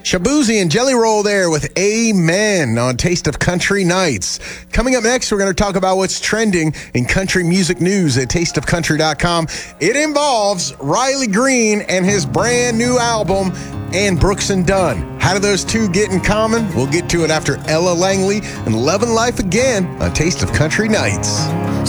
Shaboozey and Jelly Roll there with Amen on Taste of Country Nights. Coming up next, we're going to talk about what's trending in country music news at tasteofcountry.com. It involves Riley Green and his brand new album, and Brooks and Dunn. How do those two get in common? We'll get to it after Ella Langley and Lovin' Life Again on Taste of Country Nights.